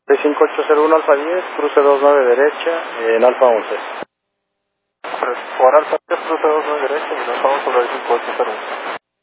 5801 Alfa 10, cruce 29 derecha, en Alfa 11. Por Alfa 10, cruce 29 derecha, y nos vamos sobre el 5801.